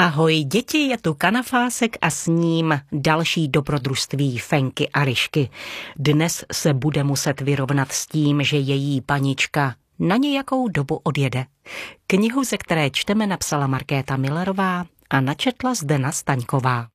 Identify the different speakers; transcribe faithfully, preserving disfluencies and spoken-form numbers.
Speaker 1: Ahoj děti, je tu Kanafásek a s ním další dobrodružství Fenky a Ryšky. Dnes se bude muset vyrovnat s tím, že její panička na nějakou dobu odjede. Knihu, ze které čteme, napsala Markéta Millerová a načetla Zdena Staňková.